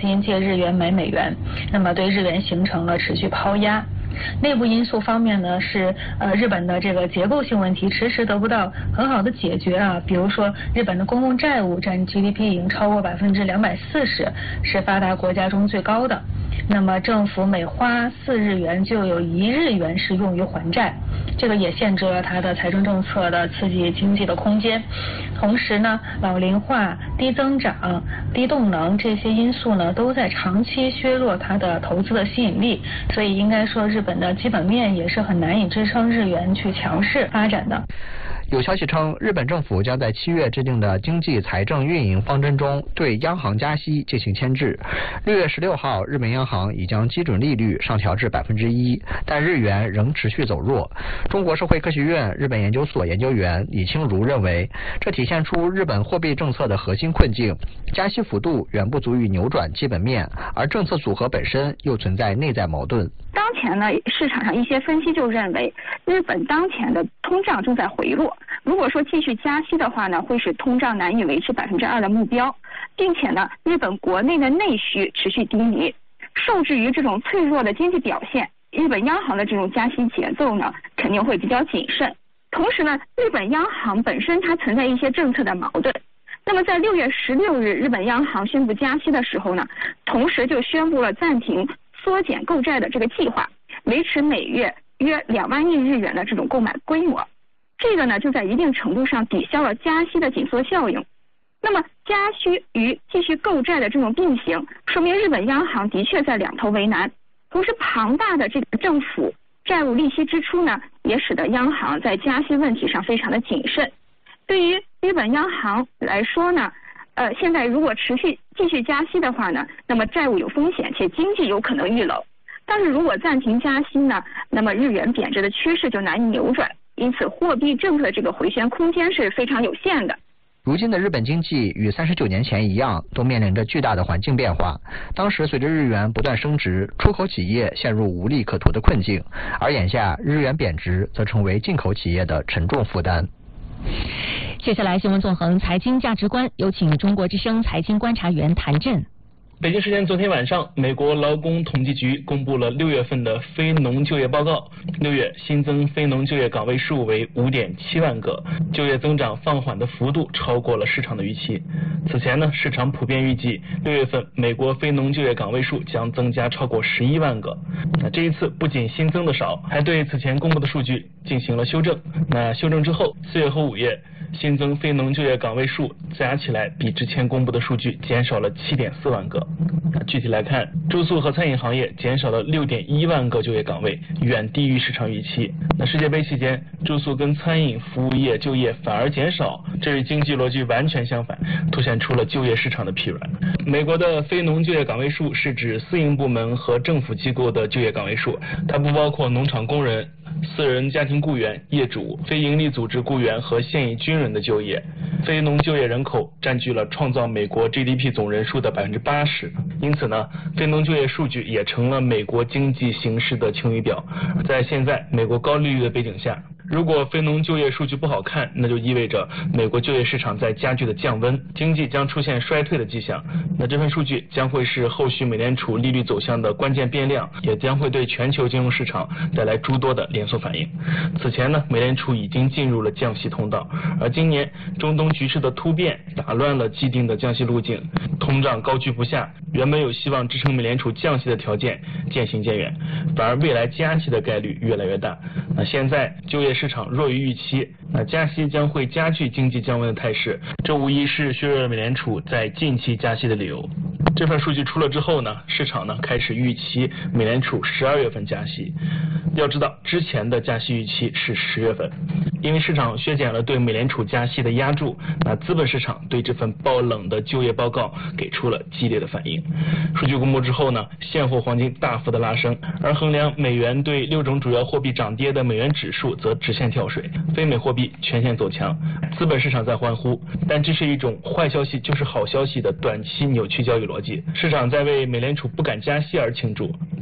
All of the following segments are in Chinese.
金借日元买美元，那么对日元形成了持续抛压。内部因素方面呢，是日本的这个结构性问题迟迟得不到很好的解决啊，比如说日本的公共债务占 GDP 已经超过240%，是发达国家中最高的。那么政府每花4日元就有1日元是用于还债，这个也限制了它的财政政策的刺激经济的空间。同时呢，老龄化、低增长、低动能这些因素呢，都在长期削弱它的投资的吸引力，所以应该说日本的基本面也是很难以支撑日元去强势发展的。 有消息称，日本政府将在7月制定的经济财政运营方针中对央行加息进行牵制。6月16号，日本央行已将基准利率上调至1%，但日元仍持续走弱。中国社会科学院日本研究所研究员李清如认为，这体现出日本货币政策的核心困境，加息幅度远不足以扭转基本面，而政策组合本身又存在内在矛盾。 当前呢，市场上一些分析就认为，日本当前的通胀正在回落。如果说继续加息的话呢，会使通胀难以维持2%的目标，并且呢，日本国内的内需持续低迷，受制于这种脆弱的经济表现，日本央行的这种加息节奏呢，肯定会比较谨慎。同时呢，日本央行本身它存在一些政策的矛盾。那么在6月16日，日本央行宣布加息的时候呢，同时就宣布了暂停缩减购债的这个计划，维持每月约2万亿日元的这种购买规模。这个呢，就在一定程度上抵消了加息的紧缩效应。那么加息与继续购债的这种并行，说明日本央行的确在两头为难。同时，庞大的这个政府债务利息支出呢，也使得央行在加息问题上非常的谨慎。对于日本央行来说呢，现在如果继续加息的话呢，那么债务有风险，且经济有可能遇冷。但是如果暂停加息呢，那么日元贬值的趋势就难以扭转，因此货币政策的这个回旋空间是非常有限的。 如今的日本经济与39年前一样，都面临着巨大的环境变化。当时随着日元不断升值，出口企业陷入无利可图的困境，而眼下日元贬值则成为进口企业的沉重负担。 接下来新闻纵横财经价值观，有请中国之声财经观察员谭震。 北京时间昨天晚上，美国劳工统计局公布了6月份的非农就业报告。6月新增非农就业岗位数为 5.7 万个，就业增长放缓的幅度超过了市场的预期。此前呢，市场普遍预计6月份美国非农就业岗位数将增加超过11万个。那这一次不仅新增的少，还对此前公布的数据进行了修正。那修正之后，4月和5月新增非农就业岗位数加起来比之前公布的数据减少了 7.4 万个。具体来看，住宿和餐饮行业减少了 6.1 万个就业岗位，远低于市场预期。那世界杯期间，住宿跟餐饮服务业就业反而减少，这与经济逻辑完全相反，凸显出了就业市场的疲软。美国的非农就业岗位数是指私营部门和政府机构的就业岗位数，它不包括农场工人、私人家庭雇员、业主、非营利组织雇员和现役军人的就业。非农就业人口占据了创造美国 GDP 总人数的 80%， 因此呢，非农就业数据也成了美国经济形势的晴雨表。在现在美国高利率的背景下，如果非农就业数据不好看，那就意味着美国就业市场在加剧的降温，经济将出现衰退的迹象。那这份数据将会是后续美联储利率走向的关键变量，也将会对全球金融市场带来诸多的连锁反应。此前呢，美联储已经进入了降息通道，而今年中东局势的突变打乱了既定的降息路径，通胀高居不下，原本有希望支撑美联储降息的条件渐行渐远，反而未来加息的概率越来越大。那现在就业市场弱于预期，那加息将会加剧经济降温的态势，这无疑是削弱了美联储在近期加息的理由。这份数据出了之后呢，市场呢开始预期美联储12月份加息。要知道之前的加息预期是10月份，因为市场削减了对美联储加息的压注，那资本市场对这份爆冷的就业报告给出了激烈的反应。数据公布之后呢，现货黄金大幅的拉升，而衡量美元对6种主要货币涨跌的美元指数则直线跳水，非美货币全线走强，资本市场在欢呼。但这是一种坏消息就是好消息的短期扭曲交易逻辑，市场在为美联储不敢加息而庆祝，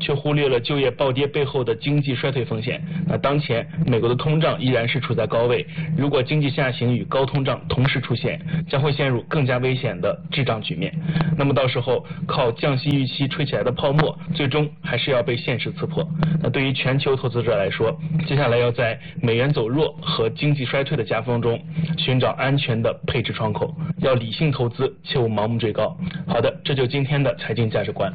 却忽略了就业暴跌背后的经济衰退风险。当前美国的通胀依然是处在高位，如果经济下行与高通胀同时出现，将会陷入更加危险的滞胀局面。那么到时候靠降息预期吹起来的泡沫，最终还是要被现实刺破。对于全球投资者来说，接下来要在美元走弱和经济衰退的夹缝中寻找安全的配置窗口，要理性投资，切勿盲目追高。好的，这就今天的财经价值观。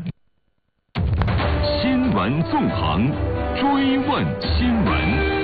新闻纵横，追问新闻。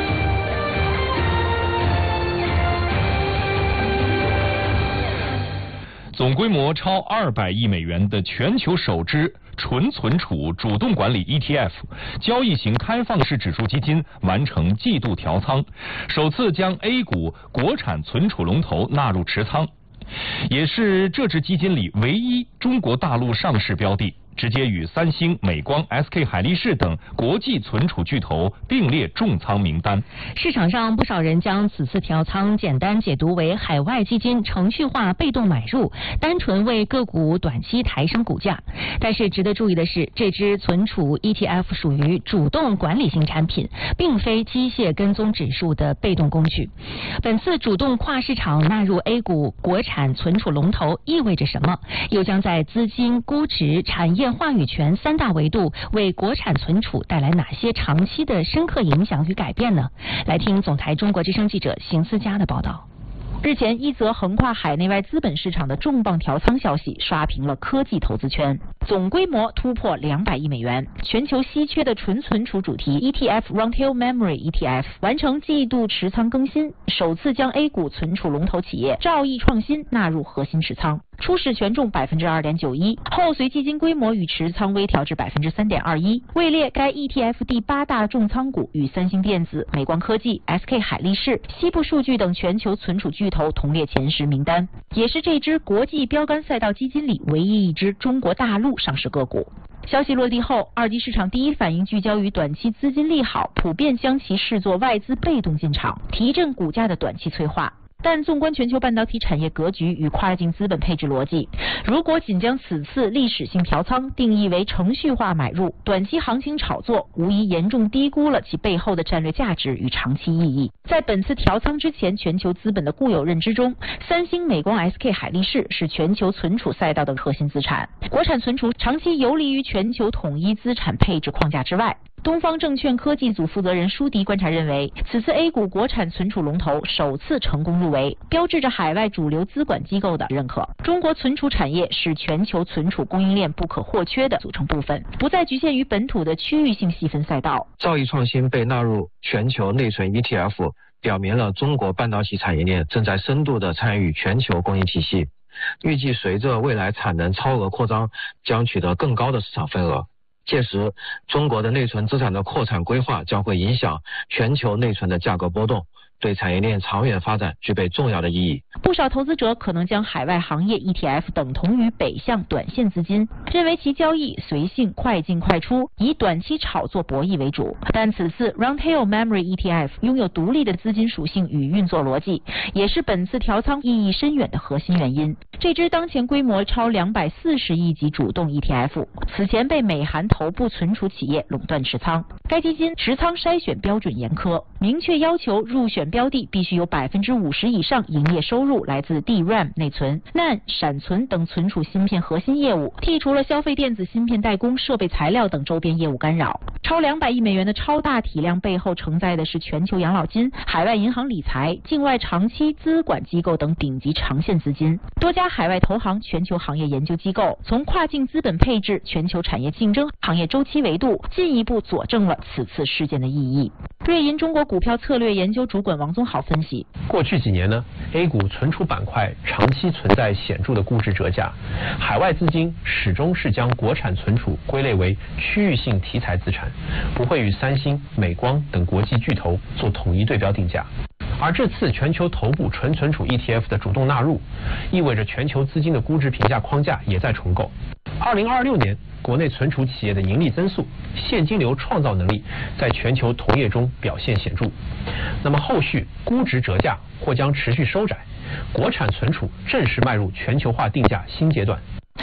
总规模超200亿美元的全球首支纯存储主动管理 ETF 交易型开放式指数基金完成季度调仓，首次将 A 股国产存储龙头纳入持仓，也是这支基金里唯一中国大陆上市标的，直接与三星、美光、SK 海力士等国际存储巨头并列重仓名单。 市场上不少人将此次调仓简单解读为海外基金程序化被动买入，单纯为个股短期抬升股价。但是值得注意的是，这支存储 ETF 属于主动管理型产品，并非机械跟踪指数的被动工具。本次主动跨市场纳入 A 股国产存储龙头意味着什么？又将在资金、估值、产业话语权3大维度为国产存储带来哪些长期的深刻影响与改变呢？来听总台中国之声记者邢思佳的报道。日前，一则横跨海内外资本市场的重磅调仓消息刷屏了科技投资圈，总规模突破200亿美元，全球稀缺的纯存储主题 ETF Roundtail Memory ETF 完成季度持仓更新，首次将 A 股存储龙头企业兆易创新纳入核心持仓。初始权重 2.91%， 后随基金规模与持仓微调至 3.21%， 位列该 ETF 第8大重仓股，与三星电子、美光科技、SK 海力士、西部数据等全球存储巨头同列前10名单，也是这支国际标杆赛道基金里唯一一支中国大陆上市个股。消息落地后，二级市场第一反应聚焦于短期资金利好，普遍将其视作外资被动进场，提振股价的短期催化。但纵观全球半导体产业格局与跨境资本配置逻辑，如果仅将此次历史性调仓定义为程序化买入、短期行情炒作，无疑严重低估了其背后的战略价值与长期意义。在本次调仓之前，全球资本的固有认知中，三星、美光、SK 海力士是全球存储赛道的核心资产，国产存储长期游离于全球统一资产配置框架之外。东方证券科技组负责人舒迪观察认为，此次 A 股国产存储龙头首次成功入围，标志着海外主流资管机构的认可。中国存储产业是全球存储供应链不可或缺的组成部分，不再局限于本土的区域性细分赛道。 兆易创新被纳入全球内存 ETF， 表明了中国半导体产业链正在深度的参与全球供应体系，预计随着未来产能超额扩张，将取得更高的市场份额。届时，中国的内存资产的扩产规划将会影响全球内存的价格波动，对产业链长远发展具备重要的意义。 不少投资者可能将海外行业 ETF 等同于北向短线资金，认为其交易随性、快进快出，以短期炒作博弈为主。但此次 Roundtail Memory ETF 拥有独立的资金属性与运作逻辑，也是本次调仓意义深远的核心原因。这支当前规模超240亿级主动 ETF， 此前被美韩头部存储企业垄断持仓。该基金持仓筛选标准严苛，明确要求入选标的必须有 50% 以上营业收入来自 DRAM 内存、NAND 闪存等存储芯片核心业务，剔除了消费电子芯片代工、设备材料等周边业务干扰。超200亿美元的超大体量背后承载的是全球养老金、海外银行理财、境外长期资管机构等顶级长线资金，多家海外投行、全球行业研究机构从跨境资本配置、全球产业竞争、行业周期维度，进一步佐证了此次事件的意义。瑞银中国股票策略研究主管王宗豪分析， 过去几年呢 ，A 股存储板块长期存在显著的估值折价，海外资金始终是将国产存储归类为区域性题材资产，不会与三星、美光等国际巨头做统一对标定价。而这次全球头部纯存储 ETF 的主动纳入，意味着全球资金的估值评价框架也在重构。2026年，国内存储企业的盈利增速、现金流创造能力在全球同业中表现显著。那么后续估值折价或将持续收窄，国产存储正式迈入全球化定价新阶段。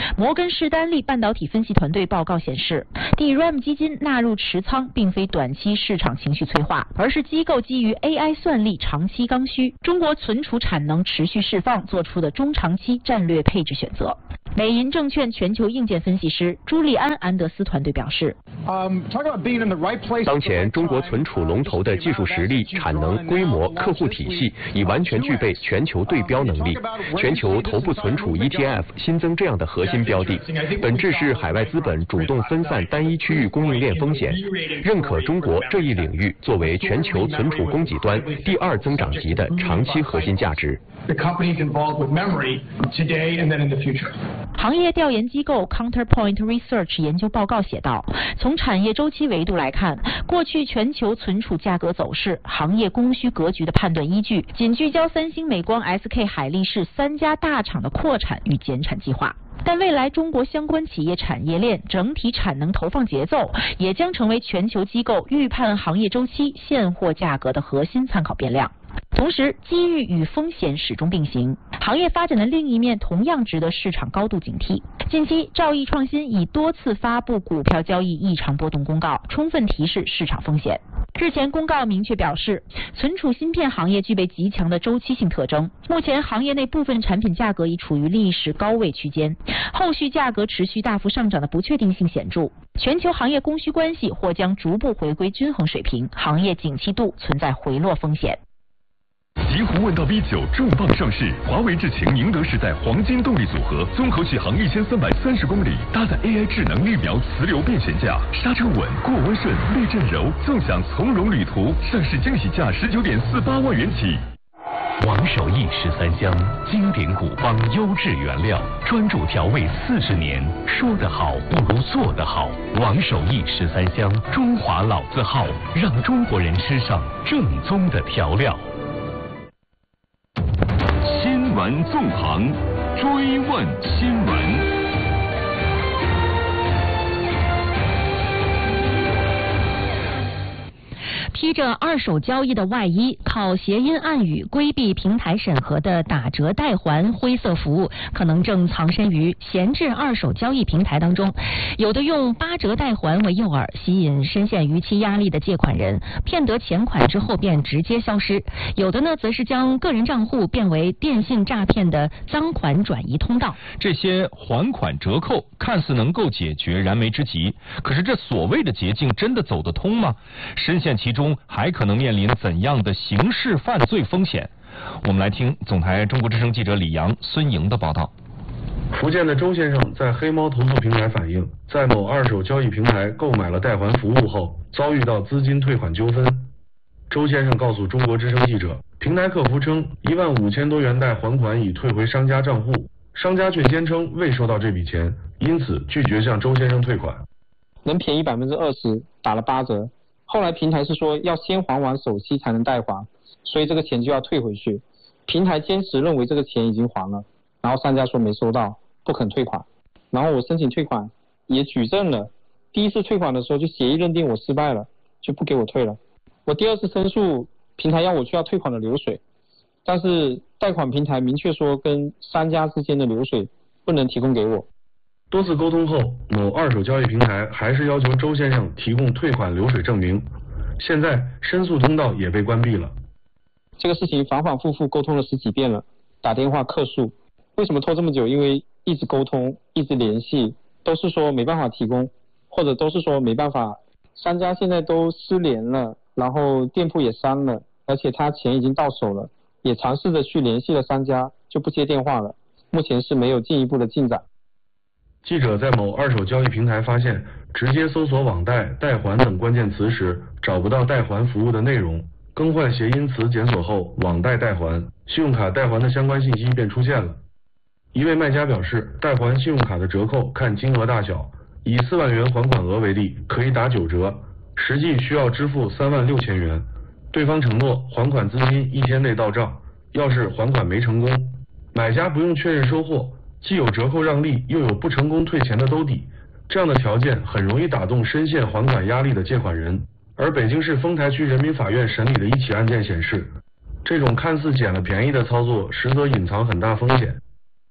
摩根士丹利半导体分析团队报告显示， DRAM 基金纳入持仓并非短期市场情绪催化，而是机构基于 AI 算力长期刚需、中国存储产能持续释放做出的中长期战略配置选择。美银证券全球硬件分析师朱利安·安德斯团队表示， 当前中国存储龙头的技术实力、产能、规模、客户体系已完全具备全球对标能力。全球头部存储 ETF 新增这样的核心标的，本质是海外资本主动分散单一区域供应链风险，认可中国这一领域作为全球存储供给端第二增长极的长期核心价值。 行业调研机构 Counterpoint Research 研究报告写道，从产业周期维度来看，过去全球存储价格走势、行业供需格局的判断依据仅聚焦三星、美光、SK 海力士3家大厂的扩产与减产计划。但未来中国相关企业产业链整体产能投放节奏也将成为全球机构预判行业周期、现货价格的核心参考变量。同时，机遇与风险始终并行，行业发展的另一面同样值得市场高度警惕。近期，兆易创新已多次发布股票交易异常波动公告，充分提示市场风险。日前公告明确表示，存储芯片行业具备极强的周期性特征，目前行业内部分产品价格已处于历史高位区间，后续价格持续大幅上涨的不确定性显著，全球行业供需关系或将逐步回归均衡水平，行业景气度存在回落风险。 极狐问道 V9 重磅上市，华为智擎宁德时代黄金动力组合，综合续航1330公里，搭载 AI 智能绿描磁流变悬架，刹车稳，过弯顺，滤震柔，纵享从容旅途。上市惊喜价19.48万元起。 王守义13香，经典古方，优质原料，专注调味40年。说得好不如做得好。王守义13香，中华老字号，让中国人吃上正宗的调料。 新闻纵横，追问新闻。 披着二手交易的外衣，靠谐音暗语规避平台审核的打折代还灰色服务，可能正藏身于闲置二手交易平台当中。有的用8折代还为诱饵，吸引深陷逾期压力的借款人，骗得钱款之后便直接消失；有的呢，则是将个人账户变为电信诈骗的赃款转移通道。 这些还款折扣看似能够解决燃眉之急，可是这所谓的捷径真的走得通吗？深陷其中还可能面临怎样的刑事犯罪风险？我们来听总台中国之声记者李阳、孙莹的报道。 福建的周先生在黑猫投诉平台反映，在某二手交易平台购买了代还服务后，遭遇到资金退款纠纷。周先生告诉中国之声记者，平台客服称15000多元代还款已退回商家账户，商家却坚称未收到这笔钱，因此拒绝向周先生退款。 能便宜20%，打了8折。后来平台是说要先还完首期才能代还，所以这个钱就要退回去。平台坚持认为这个钱已经还了，然后商家说没收到，不肯退款。然后我申请退款，也举证了。第一次退款的时候就协议认定我失败了，就不给我退了。我第二次申诉，平台要我去要退款的流水，但是贷款平台明确说跟商家之间的流水不能提供给我。 多次沟通后，某二手交易平台还是要求周先生提供退款流水证明。现在申诉通道也被关闭了。 这个事情反反复复沟通了10几遍了，打电话客诉。为什么拖这么久？因为一直沟通，一直联系，都是说没办法提供，或者都是说没办法。商家现在都失联了，然后店铺也删了，而且他钱已经到手了，也尝试着去联系了商家，就不接电话了。目前是没有进一步的进展。 记者在某二手交易平台发现，直接搜索网贷、代还等关键词时，找不到代还服务的内容。更换谐音词检索后，网贷代还、信用卡代还的相关信息便出现了。一位卖家表示，代还信用卡的折扣看金额大小，以4万元还款额为例，可以打9折，实际需要支付36000元。对方承诺还款资金1天内到账，要是还款没成功，买家不用确认收货，既有折扣让利，又有不成功退钱的兜底，这样的条件很容易打动深陷还款压力的借款人。而北京市丰台区人民法院审理的一起案件显示，这种看似捡了便宜的操作，实则隐藏很大风险。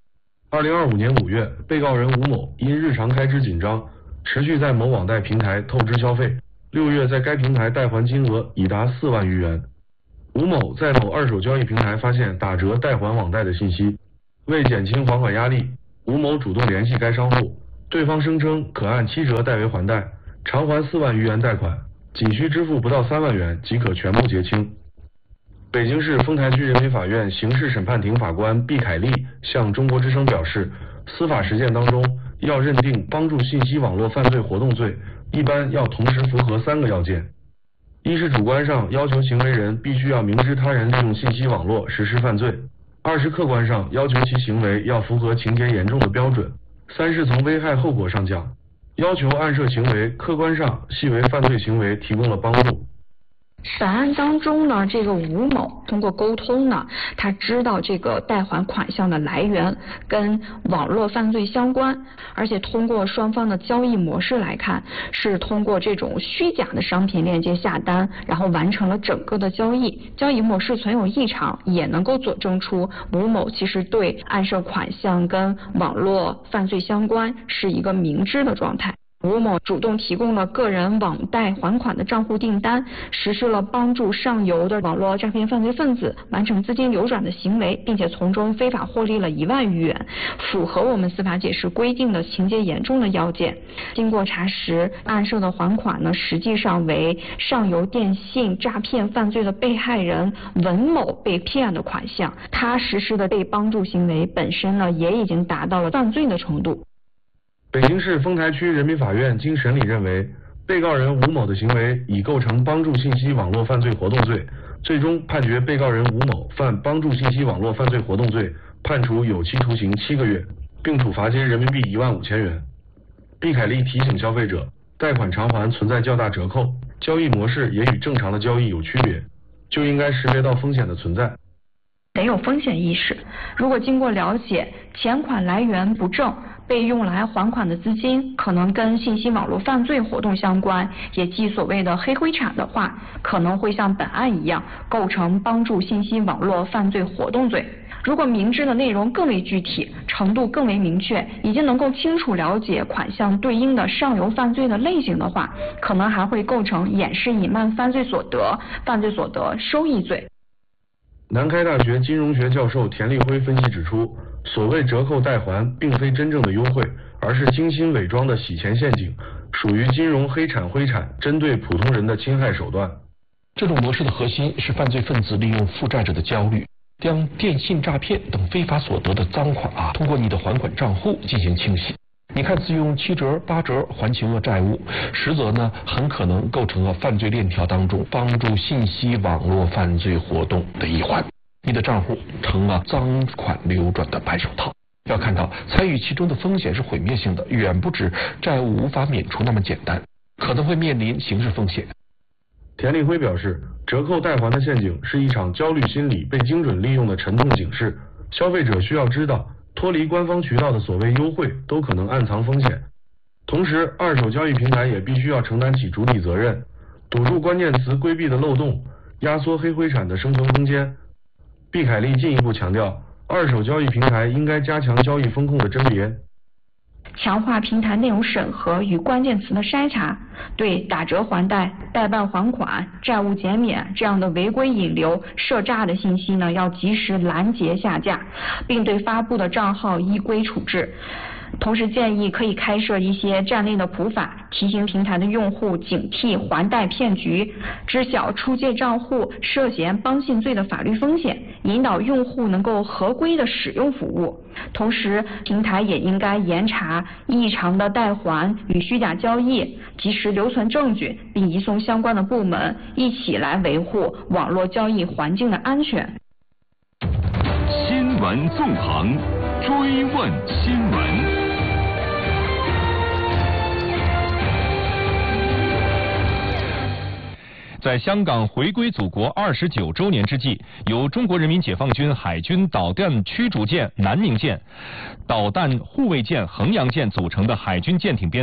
2025年5月，被告人吴某因日常开支紧张，持续在某网贷平台透支消费，6月在该平台贷还金额已达4万余元。吴某在某二手交易平台发现打折贷还网贷的信息，为减轻还款压力，吴某主动联系该商户，对方声称可按7折代为还贷，偿还4万余元贷款，仅需支付不到3万元即可全部结清。北京市丰台区人民法院刑事审判庭法官毕凯丽向中国之声表示，司法实践当中要认定帮助信息网络犯罪活动罪，一般要同时符合3个要件。一是主观上要求行为人必须要明知他人利用信息网络实施犯罪；二是客观上要求其行为要符合情节严重的标准；三是从危害后果上讲，要求案涉行为客观上系为犯罪行为提供了帮助。 本案当中呢，这个吴某通过沟通呢，他知道这个贷款款项的来源跟网络犯罪相关，而且通过双方的交易模式来看，是通过这种虚假的商品链接下单，然后完成了整个的交易。交易模式存有异常，也能够佐证出吴某其实对案涉款项跟网络犯罪相关是一个明知的状态。吴某主动提供了个人网贷还款的账户订单，实施了帮助上游的网络诈骗犯罪分子完成资金流转的行为，并且从中非法获利了1万余元，符合我们司法解释规定的情节严重的要件。经过查实，案涉的还款呢，实际上为上游电信诈骗犯罪的被害人文某被骗的款项，他实施的被帮助行为本身呢，也已经达到了犯罪的程度。 北京市丰台区人民法院经审理认为，被告人吴某的行为已构成帮助信息网络犯罪活动罪，最终判决被告人吴某犯帮助信息网络犯罪活动罪，判处有期徒刑7个月，并处罚金人民币15000元。毕凯丽提醒消费者，贷款偿还存在较大折扣，交易模式也与正常的交易有区别，就应该识别到风险的存在。 得有风险意识，如果经过了解，钱款来源不正，被用来还款的资金可能跟信息网络犯罪活动相关，也即所谓的黑灰产的话，可能会像本案一样构成帮助信息网络犯罪活动罪。如果明知的内容更为具体，程度更为明确，已经能够清楚了解款项对应的上游犯罪的类型的话，可能还会构成掩饰隐瞒犯罪所得收益罪。 南开大学金融学教授田立辉分析指出，所谓折扣贷还并非真正的优惠，而是精心伪装的洗钱陷阱，属于金融黑产灰产针对普通人的侵害手段。 这种模式的核心是犯罪分子利用负债者的焦虑，将电信诈骗等非法所得的赃款通过你的还款账户进行清洗。你看似用7折8折还清了债务，实则呢很可能构成了犯罪链条当中帮助信息网络犯罪活动的一环，你的账户成了赃款流转的白手套。要看到参与其中的风险是毁灭性的，远不止债务无法免除那么简单，可能会面临刑事风险。 田立辉表示，折扣贷还的陷阱是一场焦虑心理被精准利用的沉痛警示，消费者需要知道，脱离官方渠道的所谓优惠都可能暗藏风险。同时，二手交易平台也必须要承担起主体责任，堵住关键词规避的漏洞，压缩黑灰产的生存空间。毕凯丽进一步强调，二手交易平台应该加强交易风控的甄别， 强化平台内容审核与关键词的筛查，对打折还贷、代办还款、债务减免这样的违规引流、涉诈的信息呢，要及时拦截下架，并对发布的账号依规处置。同时建议可以开设一些站内的普法，提醒平台的用户警惕还贷骗局，知晓出借账户涉嫌帮信罪的法律风险，引导用户能够合规的使用服务。同时，平台也应该严查异常的贷还与虚假交易，及时留存证据，并移送相关的部门，一起来维护网络交易环境的安全。 新闻纵横，追问新闻。 在香港回归祖国29周年之际，由中国人民解放军海军导弹驱逐舰南宁舰、导弹护卫舰衡阳舰组成的海军舰艇编队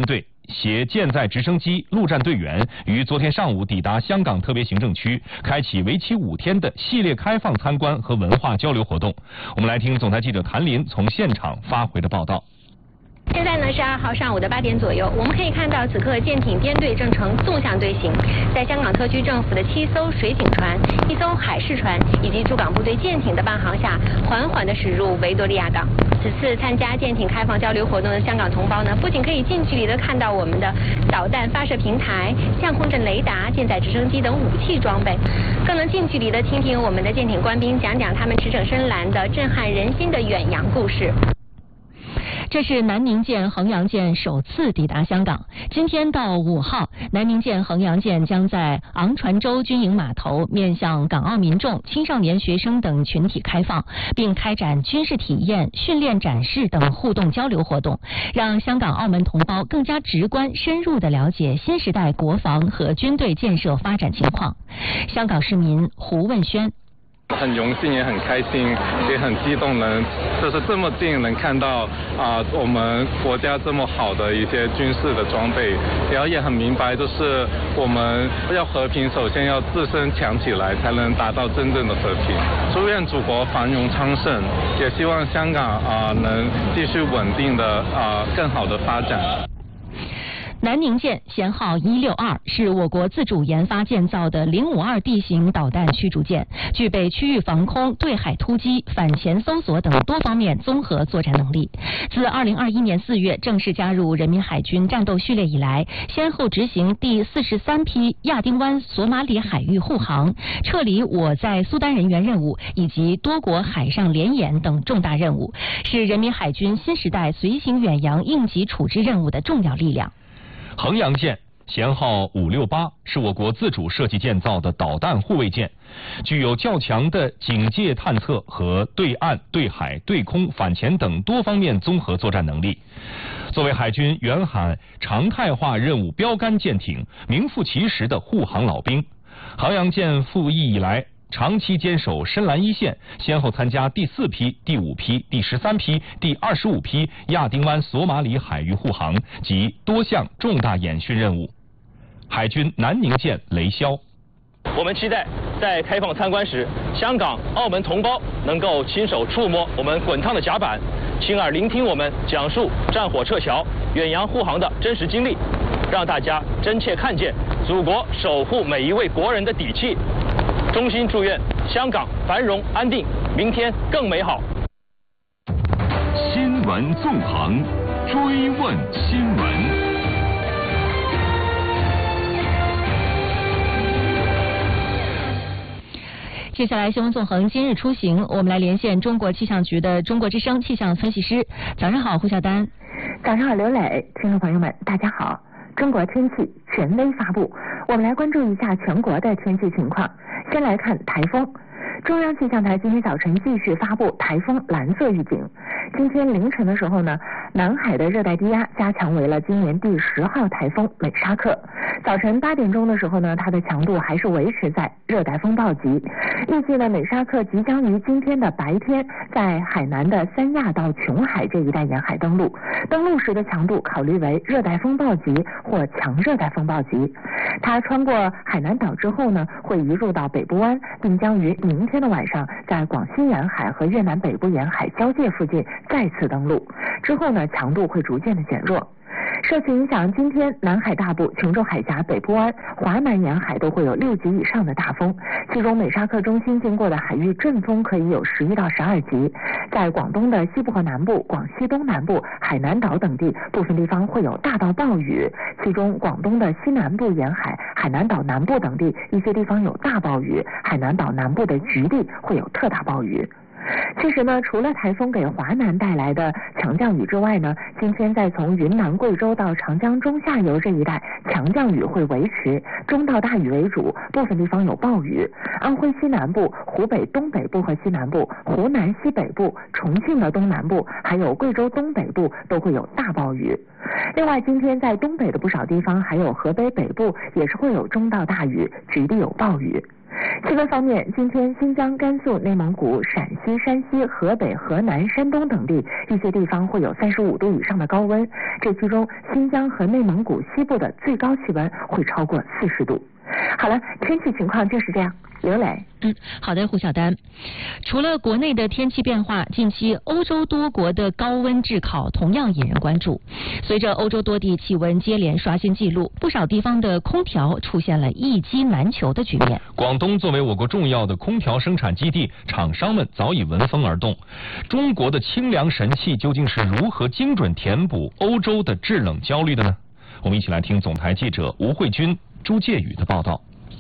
携舰载直升机、陆战队员于昨天上午抵达香港特别行政区，开启为期5天的系列开放参观和文化交流活动。我们来听总台记者谭林从现场发回的报道。 现在呢是2号上午的8点左右，我们可以看到此刻舰艇编队正呈纵向队形，在香港特区政府的7艘水警船、1艘海事船以及驻港部队舰艇的伴航下，缓缓地驶入维多利亚港。此次参加舰艇开放交流活动的香港同胞呢，不仅可以近距离地看到我们的导弹发射平台、相控阵雷达、舰载直升机等武器装备，更能近距离地听听我们的舰艇官兵讲讲他们驰骋深蓝的震撼人心的远洋故事。 这是南宁舰、衡阳舰首次抵达香港。今天到5号，南宁舰、衡阳舰将在昂船洲军营码头面向港澳民众、青少年学生等群体开放，并开展军事体验、训练展示等互动交流活动，让香港、澳门同胞更加直观、深入地了解新时代国防和军队建设发展情况。香港市民胡问轩。 很荣幸，也很开心，也很激动，就是这么近能看到我们国家这么好的一些军事的装备，然后也很明白，就是我们要和平，首先要自身强起来，才能达到真正的和平。祝愿祖国繁荣昌盛，也希望香港能继续稳定的更好的发展。 南宁舰舷号162是我国自主研发建造的052地形导弹驱逐舰，具备区域防空、对海突击、反潜搜索等多方面综合作战能力。自2021年4月正式加入人民海军战斗序列以来，先后执行第43批亚丁湾索马里海域护航、撤离我在苏丹人员任务以及多国海上联演等重大任务，是人民海军新时代随行远洋应急处置任务的重要力量。 衡阳舰舷号568是我国自主设计建造的导弹护卫舰，具有较强的警戒探测和对岸、对海、对空、反潜等多方面综合作战能力。作为海军远海常态化任务标杆舰艇，名副其实的护航老兵，衡阳舰服役以来长期坚守深蓝一线，先后参加第4批、第5批、第13批、第25批亚丁湾索马里海域护航及多项重大演训任务。海军南宁舰雷霄。 我们期待在开放参观时，香港、澳门同胞能够亲手触摸我们滚烫的甲板，亲耳聆听我们讲述战火撤侨、远洋护航的真实经历，让大家真切看见祖国守护每一位国人的底气。衷心祝愿香港繁荣安定，明天更美好。 新闻纵横，追问新闻。 接下来新闻纵横今日出行，我们来连线中国气象局的中国之声气象分析师。早上好，胡晓丹。 早上好，刘磊。听众朋友们，大家好。中国天气权威发布，我们来关注一下全国的天气情况。先来看台风。中央气象台今天早晨继续发布台风蓝色预警。今天凌晨的时候呢，南海的热带低压加强为了今年第10号台风美沙克。早晨8点钟的时候呢，它的强度还是维持在热带风暴级。预计呢，美沙克即将于今天的白天在海南的三亚到琼海这一带沿海登陆，登陆时的强度考虑为热带风暴级或强热带风暴级。它穿过海南岛之后呢，会移入到北部湾，并将于明天的晚上在广西沿海和越南北部沿海交界附近再次登陆，之后呢，强度会逐渐的减弱。受其影响，今天南海大部、琼州海峡、北部湾、华南沿海都会有6级以上的大风，其中美沙克中心经过的海域阵风可以有11到12级。在广东的西部和南部、广西东南部、海南岛等地，部分地方会有大到暴雨，其中广东的西南部沿海、海南岛南部等地一些地方有大暴雨，海南岛南部的局地会有特大暴雨。其实呢，除了台风给华南带来的强降雨之外呢，今天在从云南、贵州到长江中下游这一带，强降雨会维持，中到大雨为主，部分地方有暴雨。安徽西南部、湖北东北部和西南部、湖南西北部、重庆的东南部，还有贵州东北部都会有大暴雨。另外，今天在东北的不少地方，还有河北北部也是会有中到大雨，局地有暴雨。 气温方面，今天新疆、甘肃、内蒙古、陕西、山西、河北、河南、山东等地一些地方会有35度以上的高温，这其中新疆和内蒙古西部的最高气温会超过40度。好了，天气情况就是这样。刘磊。 好的，胡晓丹。除了国内的天气变化，近期欧洲多国的高温炙烤同样引人关注。随着欧洲多地气温接连刷新纪录，不少地方的空调出现了一机难求的局面。 广东作为我国重要的空调生产基地，厂商们早已闻风而动。中国的清凉神器究竟是如何精准填补欧洲的制冷焦虑的呢？我们一起来听总台记者吴慧君、朱介宇的报道。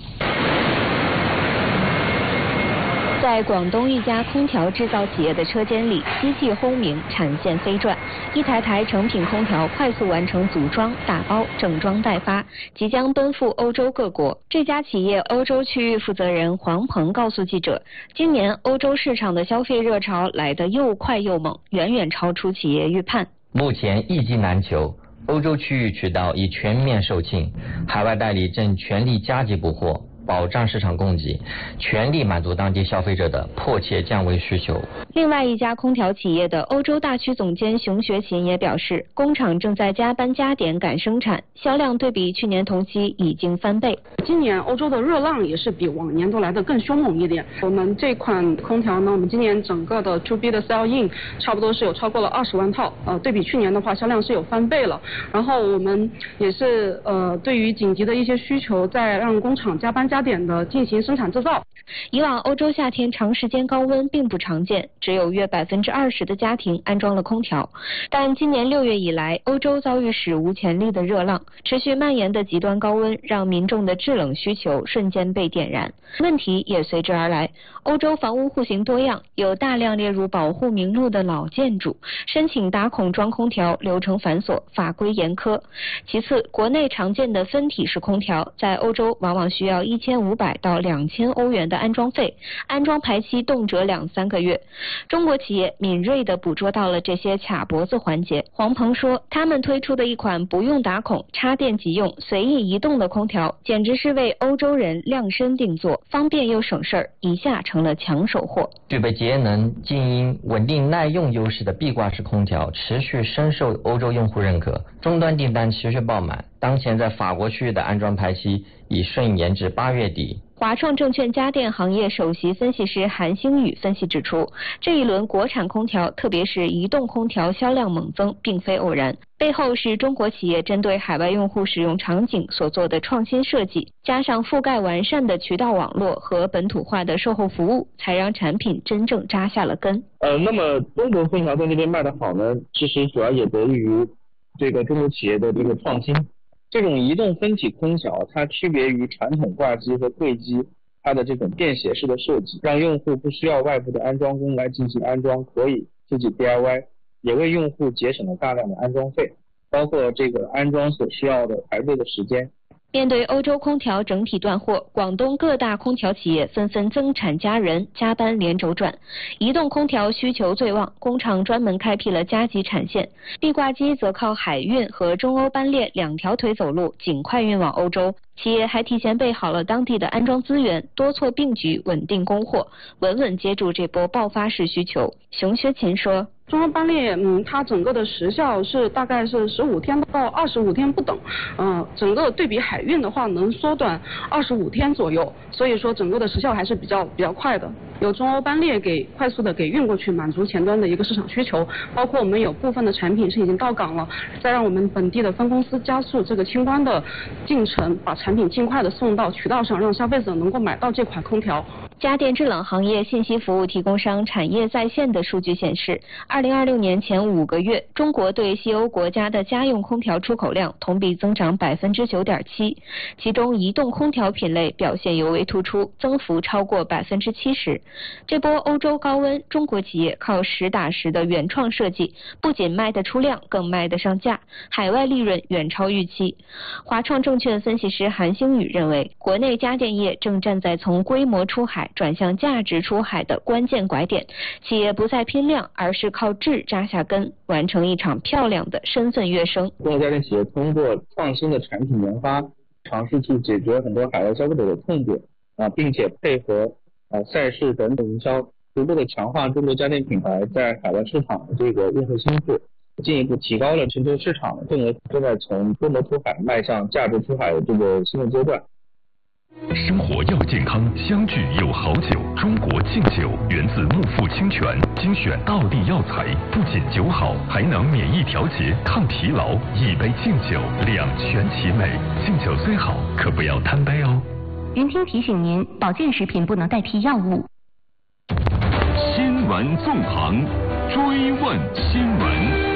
在广东一家空调制造企业的车间里，机器轰鸣，产线飞转，一台台成品空调快速完成组装、打包、整装待发，即将奔赴欧洲各国。这家企业欧洲区域负责人黄鹏告诉记者，今年欧洲市场的消费热潮来得又快又猛，远远超出企业预判。 目前一机难求，欧洲区域渠道已全面售罄，海外代理正全力加急补货，保障市场供给，全力满足当地消费者的迫切降温需求。 另外一家空调企业的欧洲大区总监熊学勤也表示，工厂正在加班加点赶生产，销量对比去年同期已经翻倍。 今年欧洲的热浪也是比往年都来得更凶猛一点。我们这款空调呢，我们今年整个的 To B 的 sell in 差不多是有超过了20万套，对比去年的话销量是有翻倍了。然后我们也是对于紧急的一些需求，在让工厂加班加点的进行生产制造。 以往欧洲夏天长时间高温并不常见，只有约20%的家庭安装了空调。但今年6月以来，欧洲遭遇史无前例的热浪，持续蔓延的极端高温让民众的制冷需求瞬间被点燃，问题也随之而来。欧洲房屋户型多样，有大量列入保护名录的老建筑，申请打孔装空调流程繁琐，法规严苛。其次，国内常见的分体式空调在欧洲往往需要1500到2000欧元的安装费，安装排期动辄2-3个月。中国企业敏锐地捕捉到了这些卡脖子环节。黄鹏说，他们推出的一款不用打孔、插电即用、随意移动的空调，简直是为欧洲人量身定做，方便又省事儿，一下成了抢手货。 具备节能、静音、稳定、耐用优势的壁挂式空调持续深受欧洲用户认可，终端订单持续爆满。当前在法国区域的安装排期已顺延至8月底。 华创证券家电行业首席分析师韩星宇分析指出，这一轮国产空调，特别是移动空调销量猛增，并非偶然，背后是中国企业针对海外用户使用场景所做的创新设计，加上覆盖完善的渠道网络和本土化的售后服务，才让产品真正扎下了根。 那么中国空调在那边卖得好呢，其实主要也得益于这个中国企业的这个创新。这种移动分体空调，它区别于传统挂机和柜机，它的这种便携式的设计，让用户不需要外部的安装工来进行安装，可以自己 DIY， 也为用户节省了大量的安装费，包括这个安装所需要的排队的时间。 面对欧洲空调整体断货，广东各大空调企业纷纷增产加人，加班连轴转。移动空调需求最旺，工厂专门开辟了加急产线，壁挂机则靠海运和中欧班列2条腿走路，尽快运往欧洲。企业还提前备好了当地的安装资源，多措并举，稳定供货，稳稳接住这波爆发式需求。熊学勤说， 中欧班列，它整个的时效是大概是15天到25天不等，整个对比海运的话能缩短25天左右，所以说整个的时效还是比较快的。有中欧班列快速的给运过去，满足前端的一个市场需求，包括我们有部分的产品是已经到港了，再让我们本地的分公司加速这个清关的进程，把产品尽快的送到渠道上，让消费者能够买到这款空调。 家电制冷行业信息服务提供商产业在线的数据显示，2026年前5个月，中国对西欧国家的家用空调出口量同比增长9.7%，其中移动空调品类表现尤为突出，增幅超过70%。这波欧洲高温，中国企业靠实打实的原创设计，不仅卖得出量，更卖得上价，海外利润远超预期。华创证券分析师韩星宇认为，国内家电业正站在从规模出海转向价值出海的关键拐点，企业不再拼量，而是靠质扎下根，完成一场漂亮的身份跃升。 中国家电企业通过创新的产品研发，尝试去解决很多海外消费者的痛点， 并且配合赛事等等营销，逐步的强化中国家电品牌在海外市场的这个用户心智，进一步提高了全球市场份额，正在从中国出海迈向价值出海的这个新的阶段。 生活要健康，相聚有好酒。中国劲酒源自木富清泉，精选道地药材，不仅酒好，还能免疫调节、抗疲劳。一杯劲酒，两全其美。劲酒虽好，可不要贪杯哦。 云听提醒您，保健食品不能代替药物。 新闻纵横，追问新闻。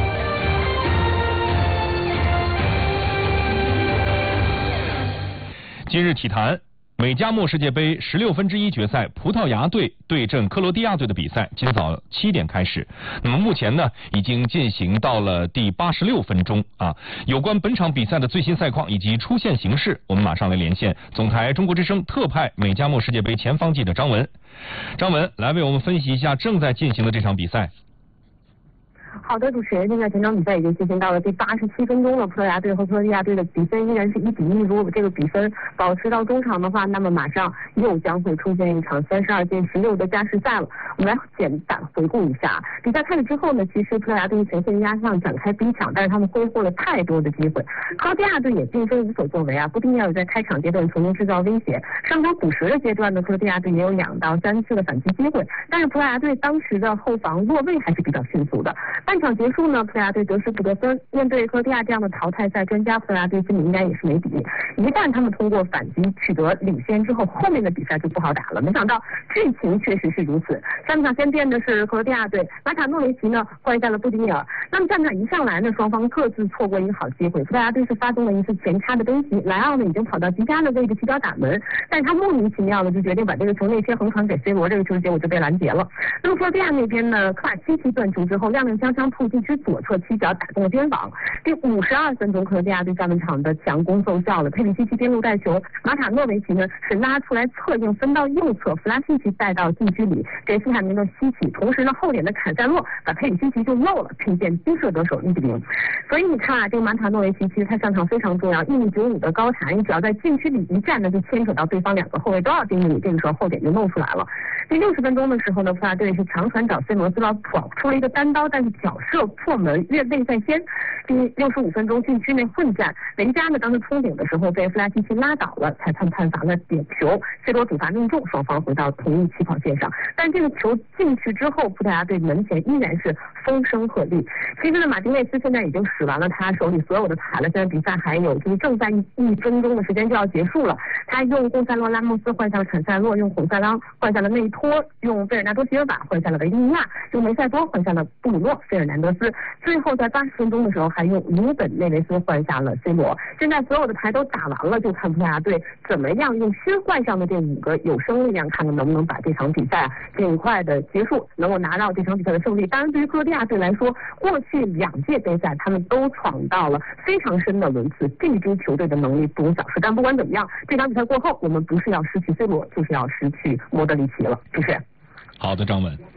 今日体坛，美加墨世界杯16分之一决赛，葡萄牙队对阵克罗地亚队的比赛今早7点开始。那么目前呢，已经进行到了第86分钟啊。有关本场比赛的最新赛况以及出线形势，我们马上来连线总台中国之声特派美加墨世界杯前方记者张文。张文来为我们分析一下正在进行的这场比赛。 好的，主持人，现在全场比赛已经进行到了第87分钟了，葡萄牙队和克罗地亚队的比分依然是1比1。如果这个比分保持到中场的话，那么马上又将会出现一场32-16的加时赛了。我们来简单回顾一下比赛开始之后呢，其实葡萄牙队全线压上展开逼抢，但是他们挥霍了太多的机会。克罗地亚队也并非无所作为啊，不定要在开场阶段从中制造威胁。上场补时的阶段呢，克罗地亚队也有2到3次的反击机会，但是葡萄牙队当时的后防落位还是比较迅速的。半场结束呢，葡萄牙队得失不得分。面对克罗地亚这样的淘汰赛专家，葡萄牙队心里应该也是没底。一旦他们通过反击取得领先之后，后面的比赛就不好打了。没想到剧情确实是如此。上场先变的是克罗地亚队，马塔诺维奇呢换下了布迪尼尔。那么战场一上来呢，双方各自错过一个好机会。葡萄牙队是发动了一次前插的奔袭，莱奥呢已经跑到极佳的位置起脚打门，但是他莫名其妙的就决定把这个球内切横传给 C 罗，这个球结果就被拦截了。那么克罗地亚那边呢，科瓦契奇断球之后，踉踉跄跄扑进去左侧起脚打动了边网。第52分钟，克罗地亚队下半场的强攻奏效了，佩里西奇边路带球，马塔诺维奇呢是拉出来侧应分到右侧，弗拉西奇带到禁区里给斯坦尼诺西奇，同时呢后点的坎塞洛把佩里西奇就漏了，凭借金射得手1比0。所以你看啊，这个马塔诺维奇其实他上场非常重要，1米95的高弹，只要在禁区里一站呢，就牵扯到对方2个后卫都要盯着你，这个时候后点就露出来了。第60分钟的时候呢，葡萄牙队是长传找 C 罗斯拉跑出了一个单刀，但是脚射破门，越位在先。第65分钟禁区内混战，雷加呢当时冲顶的时候被弗拉西奇拉倒了，裁判判罚了点球，C 罗主罚命中，双方回到同一起跑线上。但这个球进去之后，葡萄牙队门前依然是风声鹤唳。其实呢，马丁内斯现在已经使完了他手里所有的牌了，现在比赛还有就是正在1分钟的时间就要结束了。他用贡塞洛拉莫斯换下了坎塞洛，用孔塞拉换下了内托，用贝尔纳多席尔瓦换下了维利尼亚，用梅塞多换下了布鲁诺费尔南德斯，最后在80分钟的时候还用鲁本内维斯换下了 C 罗。现在所有的牌都打完了，就看葡萄牙队怎么样用新换上的这5个有生力量，看看能不能把这场比赛尽快的结束，能够拿到这场比赛的胜利。当然，对于克罗地亚队来说，过去2届杯赛他们都闯到了非常深的轮次，这支球队的能力不容小视。但不管怎么样，这场比赛过后，我们不是要失去 C 罗，就是要失去莫德里奇了，是不是？ 好的，张文。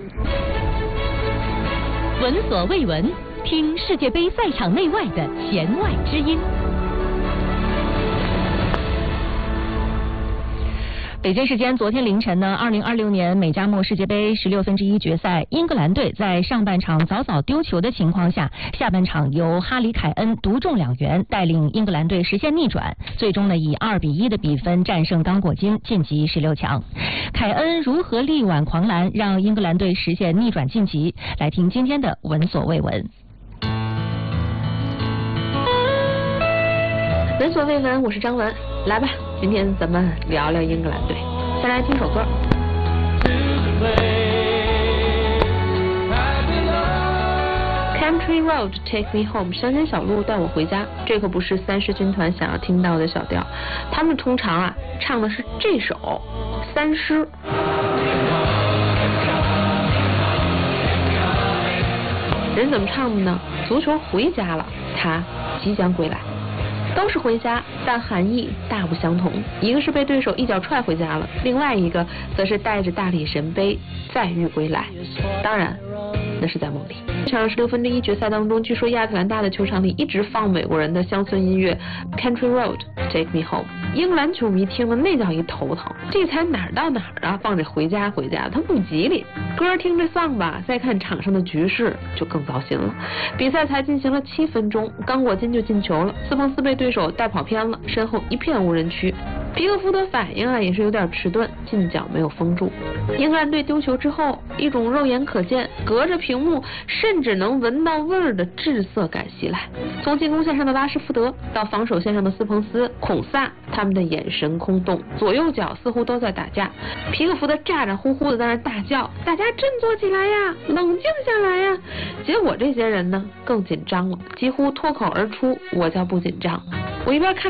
闻所未闻，听世界杯赛场内外的弦外之音。 北京时间昨天凌晨呢，2026年美加墨世界杯16分之一决赛，英格兰队在上半场早早丢球的情况下，下半场由哈里凯恩独中2元，带领英格兰队实现逆转，最终呢以2比1的比分战胜刚果金，晋级16强。凯恩如何力挽狂澜，让英格兰队实现逆转晋级？来听今天的闻所未闻。 闻所未闻，我是张文，来吧，今天咱们聊聊英格兰队。先来听首歌。Country Road Take Me Home， 乡间小路带我回家。这可不是三狮军团想要听到的小调，他们通常唱的是这首三狮。人怎么唱的呢？足球回家了，他即将归来。都是回家，但含义大不相同。一个是被对手一脚踹回家了，另外一个则是带着大力神杯再遇归来。当然， 的是在梦里。这场16分之一决赛当中，据说亚特兰大的球场里一直放美国人的乡村音乐 Country Road Take Me Home， 英格兰球迷听了那叫一头疼，这才哪儿到哪儿啊，放着回家回家，他不吉利。歌听着丧吧，再看场上的局势就更糟心了。比赛才进行了7分钟，刚过金就进球了，斯彭斯被对手带跑偏了，身后一片无人区。皮克福德反应啊也是有点迟钝，进脚没有封住。英格兰队丢球之后，一种肉眼可见、隔着屏幕甚至能闻到味儿的滞涩感袭来。从进攻线上的拉什福德到防守线上的斯彭斯、孔萨，他们的眼神空洞，左右脚似乎都在打架。皮克福德咋咋呼呼的在那大叫：“大家振作起来呀，冷静下来呀！”结果这些人呢更紧张了，几乎脱口而出：“我叫不紧张。”我一边看